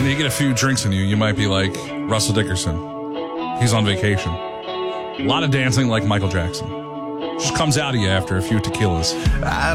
And you get a few drinks in you, you might be like Russell Dickerson. He's on vacation. A lot of dancing like Michael Jackson. Just comes out of you after a few tequilas.